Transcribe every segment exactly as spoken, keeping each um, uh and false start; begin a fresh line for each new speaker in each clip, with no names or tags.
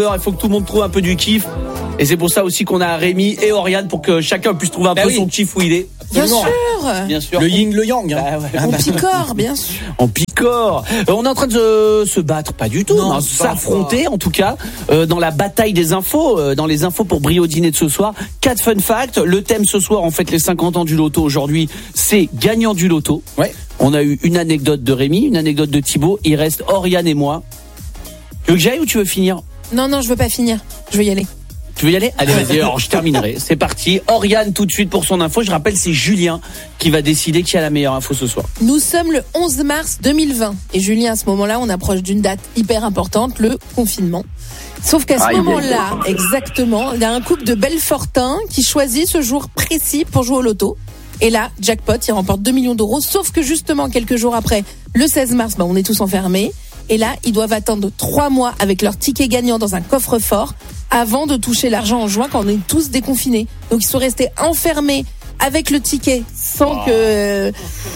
Il faut que tout le monde trouve un peu du kiff. Et c'est pour ça aussi qu'on a Rémi et Oriane pour que chacun puisse trouver un
bah
peu
oui.
son kiff où il est.
Bien sûr.
Bien sûr.
Le yin, le yang. Hein.
Bah ouais.
On picore, bien sûr.
On picore. Euh, on est en train de se, se battre, pas du tout,
Non,
hein,
pas
s'affronter en tout cas euh, dans la bataille des infos, euh, dans les infos pour Brio Dîner de ce soir. Quatre fun facts. Le thème ce soir, en fait, les cinquante ans du loto aujourd'hui, c'est gagnant du loto.
Ouais.
On a eu une anecdote de Rémi, une anecdote de Thibaut. Il reste Oriane et moi. Tu veux que j'aille ou tu veux finir?
Non, non, je veux pas finir. Je veux y aller.
Tu veux y aller? Allez, vas-y, alors je terminerai. C'est parti. Oriane, tout de suite pour son info. Je rappelle, c'est Julien qui va décider qui a la meilleure info ce soir.
Nous sommes le onze mars deux mille vingt. Et Julien, à ce moment-là, on approche d'une date hyper importante, le confinement. Sauf qu'à ce
Aïe,
moment-là, exactement, il y a un couple de Belfortins qui choisit ce jour précis pour jouer au loto. Et là, jackpot, il remporte deux millions d'euros. Sauf que justement, quelques jours après, le seize mars, bah, on est tous enfermés. Et là, ils doivent attendre trois mois avec leur ticket gagnant dans un coffre-fort avant de toucher l'argent en juin quand on est tous déconfinés. Donc, ils sont restés enfermés avec le ticket sans
wow.
que...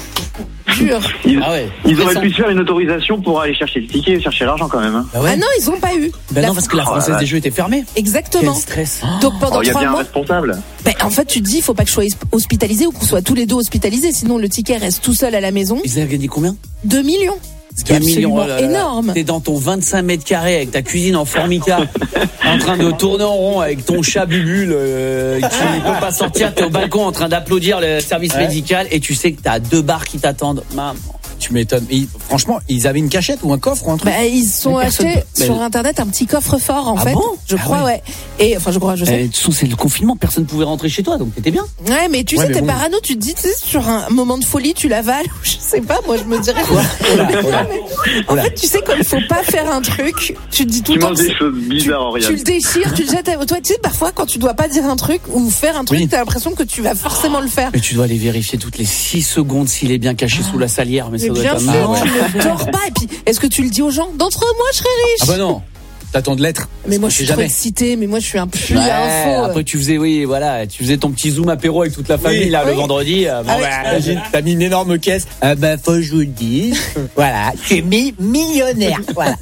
Dur.
Ils,
Ah ouais.
ils auraient pu se faire une autorisation pour aller chercher le ticket et chercher l'argent quand même. Hein.
Bah ouais.
Ah non, ils ont pas eu.
Bah
La-
non, parce que la
Oh,
Française
la
des Jeux était fermée.
Exactement.
Quel stress.
Donc pendant
Oh, il y a
trois
bien un
mois,
responsable.
ben, en fait, tu te dis, il faut pas que je sois hospitalisé ou qu'on soit tous les deux hospitalisés, sinon le ticket reste tout seul à la maison.
Ils avaient gagné combien?
deux millions. Ce qui est absolument
oh là là.
énorme.
T'es dans ton vingt-cinq mètres carrés avec ta cuisine en formica, en train de tourner en rond avec ton chat Bubule euh, qui ne peut pas sortir. T'es au balcon en train d'applaudir le service
Ouais.
médical et tu sais que t'as deux bars qui t'attendent. Maman.
Tu m'étonnes. Et, franchement, ils avaient une cachette ou un coffre ou un truc.
Bah, ils sont
Mais personne
achetés
peut- mais-
sur internet un petit coffre-fort en
Ah
fait.
bon
Je
Ah
crois,
ouais.
ouais. Et enfin, je crois, je sais.
Eh, de toute façon, c'est le confinement, personne ne pouvait rentrer chez toi, donc t'étais bien.
Ouais, mais tu
Ouais,
sais,
mais
t'es
bon.
parano, tu te dis, tu sais, sur un moment de folie, tu l'avales, ou je sais pas, moi je me dirais. Mais non, mais en fait, tu sais, quand il faut pas faire un truc, tu te dis tout
Tu
le temps.
manges
que
des
c'est-
choses
tu,
bizarres,
tu
Oriane.
le déchires, tu le jettes. à- Toi, tu sais, parfois, quand tu dois pas dire un truc ou faire un truc,
Oui.
t'as l'impression que tu vas forcément le faire.
Mais tu dois aller vérifier toutes les six secondes s'il est bien caché sous la salière, mais ça
Mais
doit
bien
être
sûr,
pas mal.
tu ne dors pas. Et puis, est-ce que tu le dis aux gens? D'entre moi, je serais riche.
Ah bah non. T'attends de l'être.
Mais moi,
On
je
sait
suis trop
jamais.
excitée, mais moi, je suis un puits
Ouais,
à info.
après tu faisais oui voilà tu faisais ton petit zoom apéro avec toute la famille
Oui.
là le
Oui.
vendredi euh, bon,
Ah oui.
bah,
Imagine, t'as mis une énorme caisse. Ah bah faut que je vous le dise. Voilà, je suis mi- millionnaire. Voilà.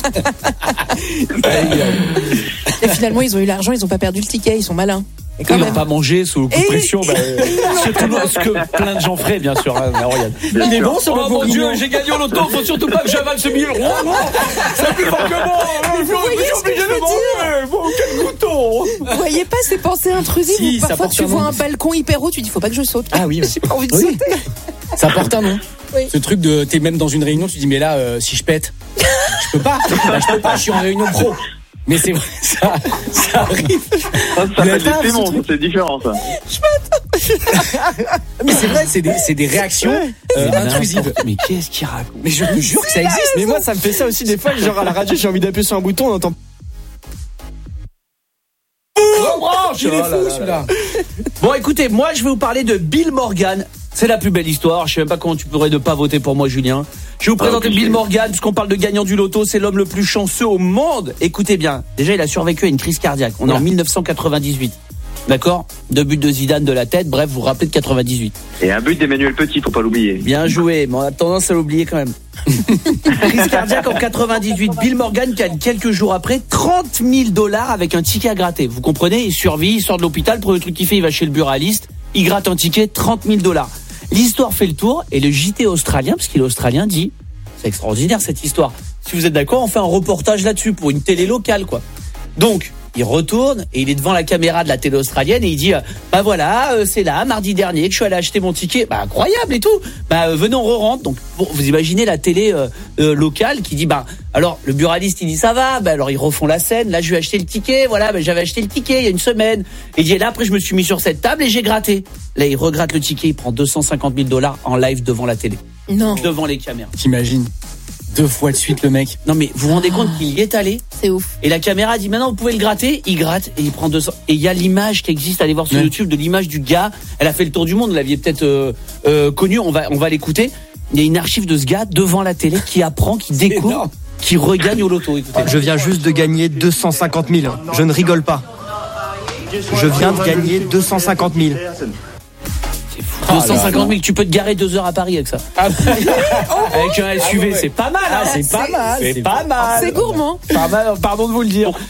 Et finalement, ils ont eu l'argent, ils ont pas perdu le ticket, ils sont malins. Et quand
ils n'ont
même.
pas mangé sous le coup de
Et-
pression bah, euh, c'est tout le- ce que plein de gens feraient bien sûr hein, mais regarde.
Bien
Il est
sûr.
bon ce
Oh mon
bourguignon.
Dieu, j'ai gagné au loto, faut surtout pas que j'avale ce million. Oh non, c'est plus fort que moi. Je suis
voyez ce que
obligé
je veux
de manger. Bon, quel couteau.
Vous voyez pas ces pensées intrusives
Si,
où
ça
parfois
porte
tu
un
vois
nom.
un balcon hyper haut, tu dis faut pas que je saute.
Ah oui, ouais.
J'ai pas envie de
Oui.
sauter.
Ça porte un nom.
Oui.
Ce truc de t'es même dans une réunion, tu dis mais là euh, si je pète, je peux pas. Là, je peux pas, je suis en réunion pro. Mais c'est vrai, ça, ça arrive.
Ça, ça
Mais
fait des
attends,
démons,
ce truc.
c'est différent ça.
Mais c'est vrai, c'est des, c'est des réactions euh, intrusives.
Mais qu'est-ce qu'il raconte?
Mais je te jure que ça existe.
Mais moi, ça me fait ça aussi des fois. Genre à la radio, j'ai envie d'appuyer sur un bouton, on entend.
Il est fou celui-là.
Bon, écoutez, moi, je vais vous parler de Bill Morgan. C'est la plus belle histoire. Je sais même pas comment tu pourrais ne pas voter pour moi, Julien. Je vais vous présenter
ok.
Bill Morgan, puisqu'on parle de gagnant du loto. C'est l'homme le plus chanceux au monde. Écoutez bien. Déjà, il a survécu à une crise cardiaque. On est en mille neuf cent quatre-vingt-dix-huit. D'accord? Deux buts de Zidane de la tête. Bref, vous vous rappelez de quatre-vingt-dix-huit.
Et un but d'Emmanuel Petit, faut pas l'oublier.
Bien joué, mais on a tendance à l'oublier quand même. Crise cardiaque en quatre-vingt-dix-huit. Bill Morgan gagne quelques jours après trente mille dollars avec un ticket à gratter. Vous comprenez? Il survit, il sort de l'hôpital. Le premier truc qu'il fait, il va chez le buraliste. Il gratte un ticket, trente mille dollars. L'histoire fait le tour et le J T australien, parce qu'il est australien, dit c'est extraordinaire cette histoire. Si vous êtes d'accord, on fait un reportage là-dessus pour une télé locale, quoi. Donc, il retourne et il est devant la caméra de la télé australienne et il dit euh, bah voilà, euh, c'est là, mardi dernier que je suis allé acheter mon ticket. Bah incroyable et tout. Bah euh, venez, on re-rentre. Donc bon, vous imaginez la télé euh, euh, locale qui dit bah alors le buraliste il dit ça va. Bah alors ils refont la scène. Là je vais acheter le ticket. Voilà, bah, j'avais acheté le ticket il y a une semaine. Et il dit là après je me suis mis sur cette table et j'ai gratté. Là il regratte le ticket, il prend deux cent cinquante mille dollars en live devant la télé,
Non,
devant les caméras.
T'imagines deux fois de suite le mec.
Non mais vous vous rendez compte qu'il y est allé?
c'est ouf.
Et la caméra dit maintenant vous pouvez le gratter. Il gratte et il prend deux cents. Et il y a l'image qui existe. Allez voir sur
Ouais.
YouTube de l'image du gars. Elle a fait le tour du monde. Vous l'aviez peut-être euh, euh, connu. On va on va l'écouter. Il y a une archive de ce gars devant la télé qui apprend, qui découvre,
énorme.
qui regagne au loto. Écoutez.
Je viens juste de gagner deux cent cinquante mille. Je ne rigole pas. Je viens de gagner deux cent cinquante mille.
deux cent cinquante mille. Tu peux te garer deux heures à Paris avec ça. Avec un S U V,
ouais.
c'est pas mal. hein.
Ah, c'est pas mal,
C'est
c'est
pas mal.
C'est gourmand.
Pas mal. Pardon de vous le dire.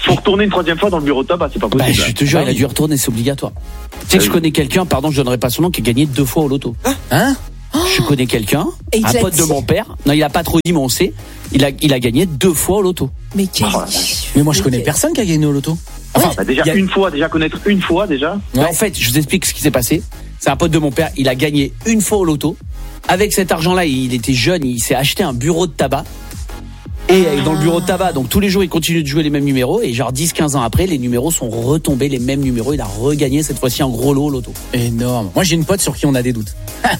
faut retourner une troisième fois dans le bureau de tabac, c'est pas
Bah,
possible.
je te jure, il a dû retourner, c'est obligatoire. Tu sais que je connais quelqu'un, pardon, je donnerai pas son nom, qui a gagné deux fois au loto.
Hein?
Je connais quelqu'un,
Et il
un
te l'a
pote de
dit.
mon père. Non, il a pas trop dit, mais on sait. Il a, il a gagné deux fois au loto.
Mais quel...
Oh,
Mais moi, je connais personne qui a gagné au loto. Enfin,
Bah, déjà
il y a-
une fois, déjà connaître une fois déjà.
Mais
Ouais.
en fait, je vous explique ce qui s'est passé. C'est un pote de mon père, il a gagné une fois au loto. Avec cet argent-là, il était jeune, il s'est acheté un bureau de tabac. Et dans le bureau de tabac, donc tous les jours, il continue de jouer les mêmes numéros. Et genre dix quinze ans après, les numéros sont retombés, les mêmes numéros. Il a regagné cette fois-ci en gros lot au loto.
Énorme. Moi, j'ai une pote sur qui on a des doutes.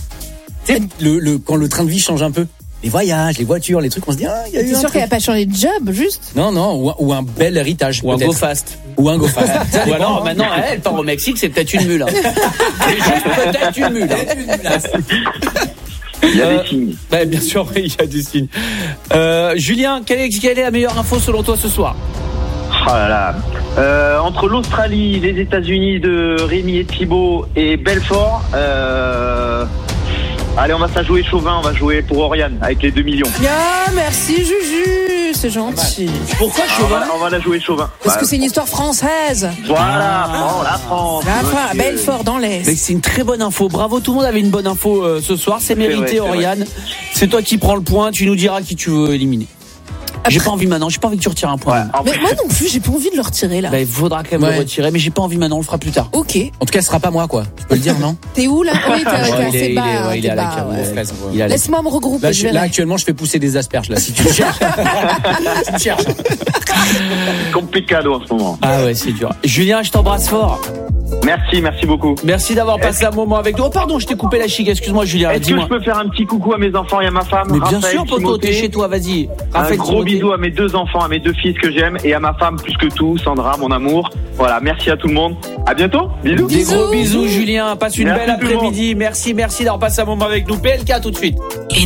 Tu sais, le, le, quand le train de vie change un peu, les voyages, les voitures, les trucs, on se dit, ah, il y a eu
T'es
un
sûr
truc.
qu'elle a pas changé de job, juste?
Non, non, ou, un- ou un bel héritage.
Ou un
peut-être.
go fast.
Ou un go fast. Ça
Ou
dépend,
alors,
hein.
maintenant, elle part au Mexique, c'est peut-être une mule. Hein. C'est juste peut-être une mule. Hein.
Il y a
Euh,
des signes.
Bah, bien sûr, oui, il y a des signes. Euh, Julien, quelle est, quelle est la meilleure info selon toi ce soir?
Oh là là. Euh, entre l'Australie, les États-Unis de Rémi et Thibaut et Belfort, euh... allez, on va se la jouer chauvin, on va jouer pour Oriane avec les deux millions.
Ah, merci Juju, c'est gentil.
Pourquoi
Ah, on, va, on va la jouer chauvin.
Parce
Bah,
que c'est une histoire française.
Voilà, oh, la France.
La fin,
monsieur.
Belfort dans
Mais
l'Est.
c'est une très bonne info. Bravo, tout le monde avait une bonne info euh, ce soir. C'est mérité,
vrai, c'est
Oriane. C'est toi qui prends le point. Tu nous diras qui tu veux éliminer. J'ai pas envie maintenant. J'ai pas envie que tu retires un
Ouais,
point.
en
Mais
plus,
moi non plus, j'ai pas envie de le retirer là.
Bah, il faudra quand même
Ouais.
le retirer, mais j'ai pas envie maintenant. On le fera plus tard.
Ok.
En tout cas, ce sera pas moi, quoi. Tu peux le dire, non?
T'es où là? Oui, t'es
Ouais,
t'es
il est-
assez
il est-
bas.
ouais, il
t'es
est à la
bas,
cave,
ouais.
ouais.
fraise, ouais.
Il a la-
Laisse-moi me regrouper.
Là,
je
je- là,
verrai.
actuellement, je fais pousser des asperges, là, si tu me cherches. tu me cherches.
complicado en ce moment.
Ah ouais, c'est dur. Julien, je t'embrasse fort.
Merci, merci beaucoup.
Merci d'avoir passé un moment avec nous. Oh pardon, je t'ai coupé la chic. Excuse-moi, Julien.
Est-ce que
Dis-moi.
je peux faire un petit coucou à mes enfants et à ma femme?
Mais bien
Raphaël,
sûr, Poto,
Timothée.
t'es chez toi. Vas-y.
Un
Raphaël,
gros
Timothée.
bisou à mes deux enfants, à mes deux fils que j'aime et à ma femme plus que tout, Sandra, mon amour. Voilà, merci à tout le monde. À bientôt. Bisous.
Des
Bisous.
gros bisous, Julien. Passe une
Merci
belle
tout le monde.
après-midi. Merci, merci d'avoir passé un moment avec nous. P L K tout de suite.